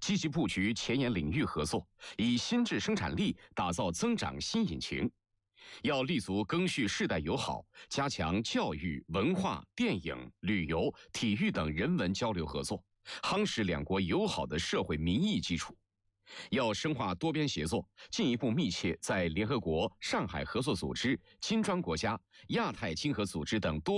积极布局前沿领域合作，以新质生产力打造增长新引擎。要立足赓续世代友好，加强教育、文化、电影、旅游、体育等人文交流合作，夯实两国友好的社会民意基础。要深化多边协作，进一步密切在联合国、上海合作组织、金砖国家、亚太经合组织等多